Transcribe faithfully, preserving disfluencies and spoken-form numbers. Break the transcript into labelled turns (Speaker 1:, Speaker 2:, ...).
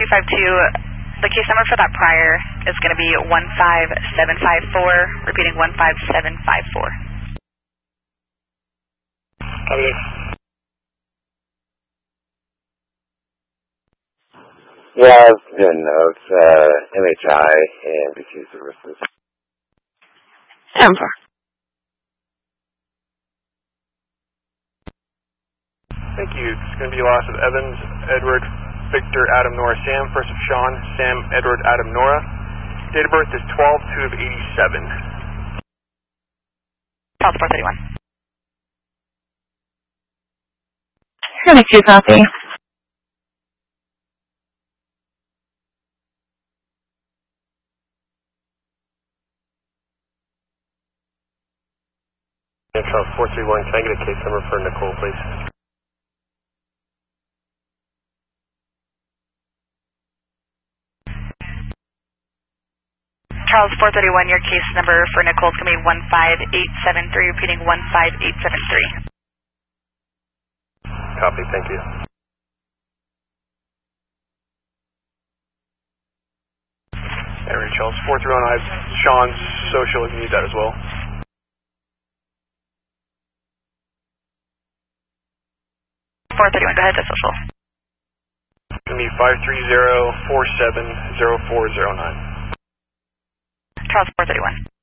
Speaker 1: three five two, the case number for that prior is going to be one five seven five four, repeating one five seven five four.
Speaker 2: Okay.
Speaker 3: Yeah, I've been of uh, M H I and B T services.
Speaker 4: Amber.
Speaker 2: Thank you. It's going to be loss of Evans, Edward, Victor, Adam, Nora, Sam. First of Sean, Sam, Edward, Adam, Nora. Date of birth is twelve two of eighty-seven.
Speaker 1: Charles four thirty-one.
Speaker 4: seventy-two copy.
Speaker 2: Charles four three one, can I get a case number for Nicole, please?
Speaker 1: Charles four thirty-one, your case number for Nicole is going to be one five eight seven three, repeating one five eight seven three.
Speaker 2: Copy, thank you. Alright, Charles four three one, I have Sean's social if you need that as well.
Speaker 1: four thirty-one, go ahead, that's social.
Speaker 2: It's going to be five three zero four seven zero four zero nine.
Speaker 1: Charles four thirty-one.